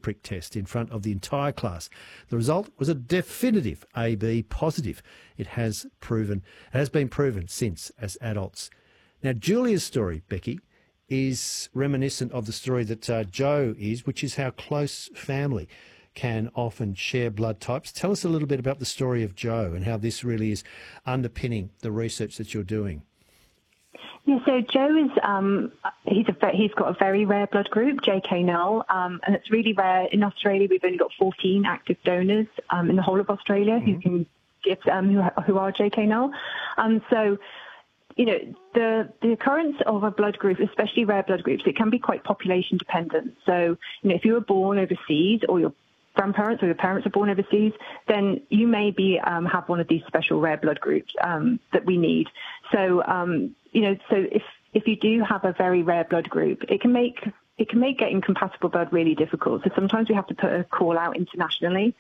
prick test in front of the entire class. The result was a definitive AB positive. It has been proven since as adults. Now, Julia's story, Becky, is reminiscent of the story that Joe is, which is how close family can often share blood types. Tell us a little bit about the story of Joe and how this really is underpinning the research that you're doing. Yeah, so Joe is he's got a very rare blood group, JK null, and it's really rare. In Australia, we've only got 14 active donors in the whole of Australia who can give who are JK null. So, you know, the occurrence of a blood group, especially rare blood groups, it can be quite population dependent. So, you know, if you were born overseas or your grandparents or your parents are born overseas, then you may have one of these special rare blood groups that we need. So, you know, so if you do have a very rare blood group, it can make getting compatible blood really difficult. So sometimes we have to put a call out internationally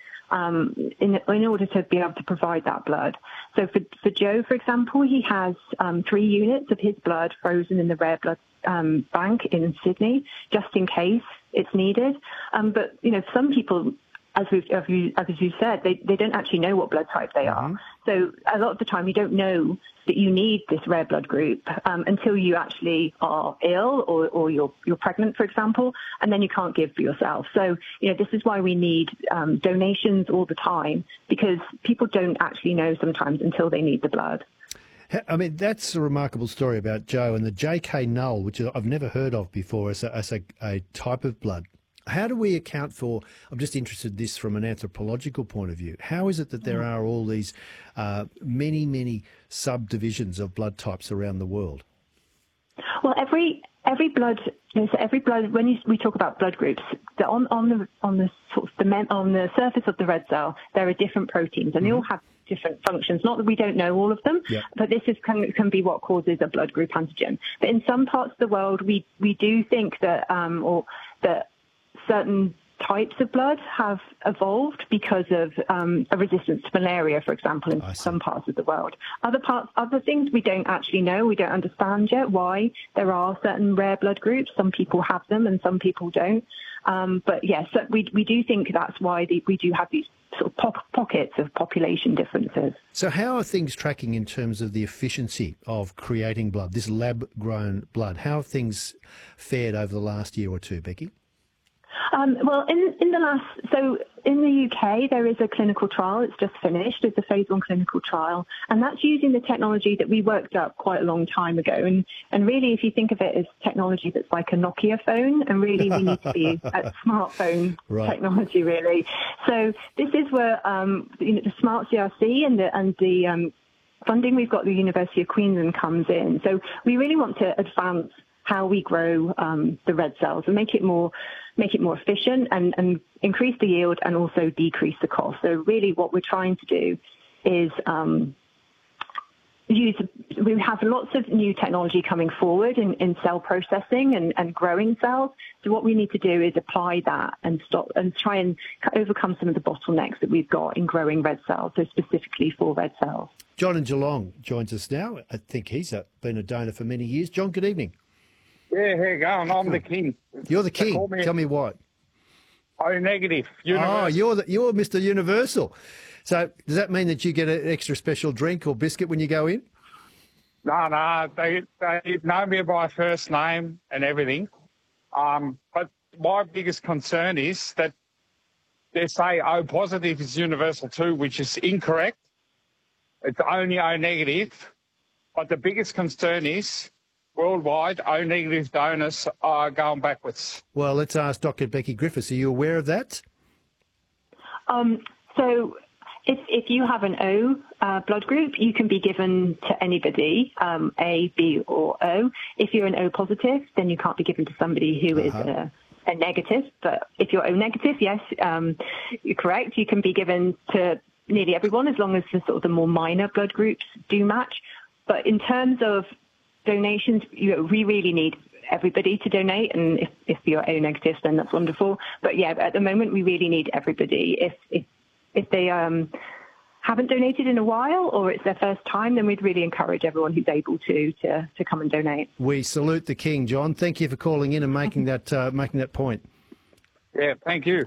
in order to be able to provide that blood. So for Joe, for example, he has 3 units of his blood frozen in the rare blood bank in Sydney, just in case it's needed. But, you know, some people, as you said, they don't actually know what blood type they are. So a lot of the time you don't know that you need this rare blood group until you actually are ill or you're pregnant, for example, and then you can't give for yourself. So, you know, this is why we need donations all the time, because people don't actually know sometimes until they need the blood. I mean, that's a remarkable story about Joe and the JK null, which I've never heard of before as a type of blood. How do we account for, I'm just interested in this from an anthropological point of view, how is it that there are all these many subdivisions of blood types around the world? Well, every blood, when we talk about blood groups, on the surface of the red cell, there are different proteins, and they all have different functions. Not that we don't know all of them, but this can be what causes a blood group antigen. But in some parts of the world, we do think that that certain types of blood have evolved because of a resistance to malaria, for example, in some parts of the world. Other things we don't actually know, we don't understand yet why there are certain rare blood groups. Some people have them and some people don't. But yes, we do think that's why we do have these sort of pockets of population differences. So how are things tracking in terms of the efficiency of creating blood, this lab-grown blood? How have things fared over the last year or two, Becky? Well, in the UK, there is a clinical trial. It's just finished. It's a phase 1 clinical trial, and that's using the technology that we worked up quite a long time ago. And really, if you think of it as technology that's like a Nokia phone, and really we need to be at smartphone technology, really. So this is where the Smart CRC and the funding we've got at the University of Queensland comes in. So we really want to advance how we grow the red cells and make it more efficient and increase the yield and also decrease the cost. So really what we're trying to do is we have lots of new technology coming forward in cell processing and growing cells. So what we need to do is apply that and try and overcome some of the bottlenecks that we've got in growing red cells, so specifically for red cells. John in Geelong joins us now. I think he's been a donor for many years. John, good evening. Yeah, how you going? I'm the king. You're the king. Tell me what. O negative. Universal. Oh, you're Mr. Universal. So does that mean that you get an extra special drink or biscuit when you go in? No, they know me by first name and everything. But my biggest concern is that they say O positive is universal too, which is incorrect. It's only O negative. But the biggest concern is worldwide, O negative donors are going backwards. Well, let's ask Dr. Becky Griffiths. Are you aware of that? So if you have an O blood group, you can be given to anybody, A, B, or O. If you're an O positive, then you can't be given to somebody who is a negative. But if you're O negative, yes, you're correct. You can be given to nearly everyone as long as the more minor blood groups do match. But in terms of donations, we really need everybody to donate, and if you're O negative, then that's wonderful. But yeah, at the moment, we really need everybody. If they haven't donated in a while, or it's their first time, then we'd really encourage everyone who's able to come and donate. We salute the king, John. Thank you for calling in and making that point. Yeah, thank you.